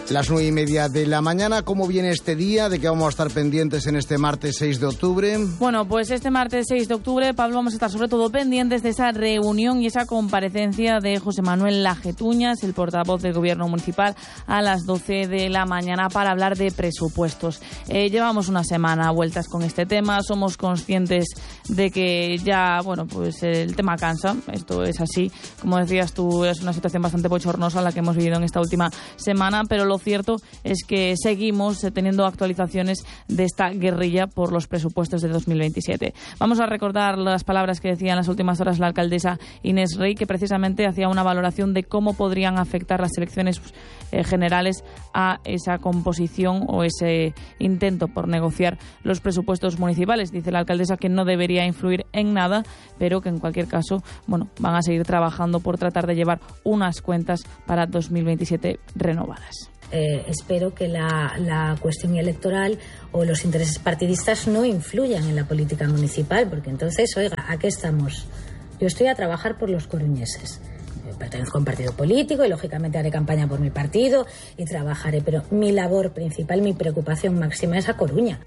Las 9:30 de la mañana. ¿Cómo viene este día? ¿De qué vamos a estar pendientes en este martes 6 de octubre? Bueno, pues este martes 6 de octubre, Pablo, vamos a estar sobre todo pendientes de esa reunión y esa comparecencia de José Manuel Lajetuñas, el portavoz del Gobierno municipal, a las 12 de la mañana para hablar de presupuestos. Llevamos una semana a vueltas con este tema. Somos conscientes de que ya, bueno, pues el tema cansa. Esto es así. Como decías tú, es una situación bastante bochornosa la que hemos vivido en esta última semana, pero lo cierto es que seguimos teniendo actualizaciones de esta guerrilla por los presupuestos de 2027. Vamos a recordar las palabras que decía en las últimas horas la alcaldesa Inés Rey, que precisamente hacía una valoración de cómo podrían afectar las elecciones generales a esa composición o ese intento por negociar los presupuestos municipales. Dice la alcaldesa que no debería influir en nada, pero que en cualquier caso, bueno, van a seguir trabajando por tratar de llevar unas cuentas para 2027 renovadas. Espero que la cuestión electoral o los intereses partidistas no influyan en la política municipal, porque entonces, oiga, ¿a qué estamos? Yo estoy a trabajar por los coruñeses. Pertenezco a un partido político y lógicamente haré campaña por mi partido y trabajaré, pero mi labor principal, mi preocupación máxima es a Coruña.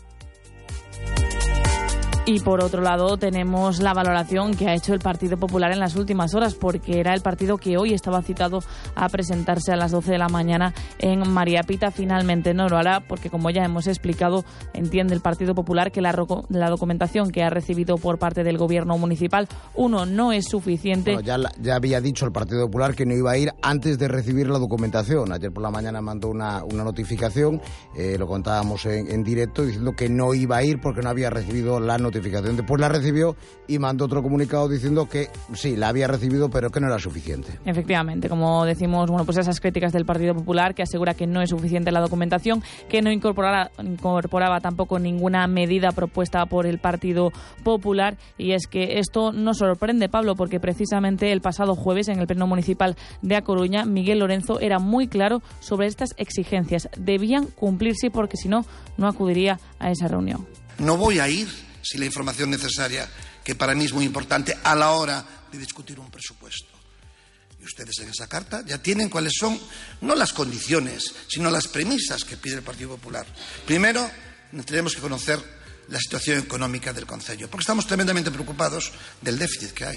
Y por otro lado tenemos la valoración que ha hecho el Partido Popular en las últimas horas, porque era el partido que hoy estaba citado a presentarse a las 12 de la mañana en María Pita. Finalmente no lo hará porque, como ya hemos explicado, entiende el Partido Popular que la documentación que ha recibido por parte del Gobierno municipal, no es suficiente. Bueno, ya había dicho el Partido Popular que no iba a ir antes de recibir la documentación. Ayer por la mañana mandó una notificación, lo contábamos en directo, diciendo que no iba a ir porque no había recibido la notificación. Después la recibió y mandó otro comunicado diciendo que sí, la había recibido, pero que no era suficiente. Efectivamente, como decimos, bueno, pues esas críticas del Partido Popular, que asegura que no es suficiente la documentación, que no incorporaba tampoco ninguna medida propuesta por el Partido Popular. Y es que esto nos sorprende, Pablo, porque precisamente el pasado jueves en el Pleno Municipal de A Coruña, Miguel Lorenzo era muy claro sobre estas exigencias. Debían cumplirse porque si no, no acudiría a esa reunión. No voy a ir sin la información necesaria, que para mí es muy importante a la hora de discutir un presupuesto. Y ustedes en esa carta ya tienen cuáles son, no las condiciones, sino las premisas que pide el Partido Popular. Primero, tenemos que conocer la situación económica del concello, porque estamos tremendamente preocupados del déficit que hay.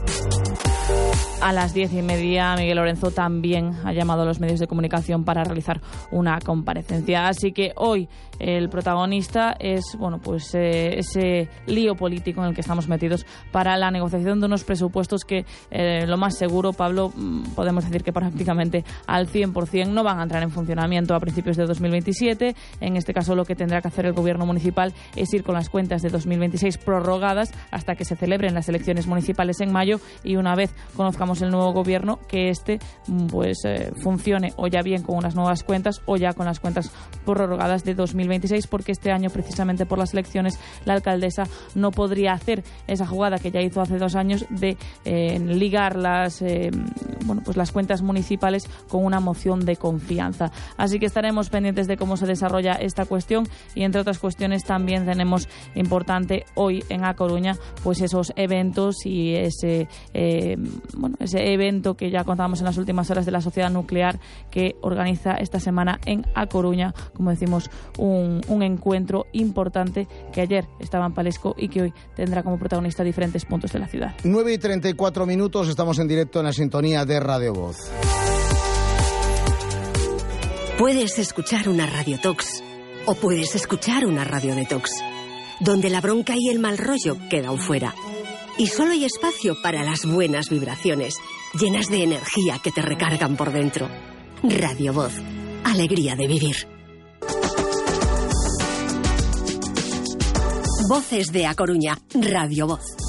A las 10:30, Miguel Lorenzo también ha llamado a los medios de comunicación para realizar una comparecencia. Así que hoy el protagonista es, bueno, pues ese lío político en el que estamos metidos para la negociación de unos presupuestos que, lo más seguro, Pablo, podemos decir que prácticamente al 100% no van a entrar en funcionamiento a principios de 2027. En este caso, lo que tendrá que hacer el Gobierno municipal es ir con las cuentas de 2026 prorrogadas hasta que se celebren las elecciones municipales en mayo, y una vez conozcamos el nuevo gobierno, que funcione o ya bien con unas nuevas cuentas o ya con las cuentas prorrogadas de 2026, porque este año, precisamente por las elecciones, la alcaldesa no podría hacer esa jugada que ya hizo hace 2 años de ligar las cuentas municipales con una moción de confianza. Así que estaremos pendientes de cómo se desarrolla esta cuestión, y entre otras cuestiones también tenemos importante hoy en A Coruña pues esos eventos y ese evento que ya contábamos en las últimas horas de la Sociedad Nuclear, que organiza esta semana en A Coruña, como decimos, un encuentro importante que ayer estaba en Palesco y que hoy tendrá como protagonista diferentes puntos de la ciudad. 9:34, estamos en directo en la sintonía de Radio Voz. Puedes escuchar una Radio Tox o puedes escuchar una Radio Detox, donde la bronca y el mal rollo quedan fuera. Y solo hay espacio para las buenas vibraciones, llenas de energía que te recargan por dentro. Radio Voz, alegría de vivir. Voces de A Coruña, Radio Voz.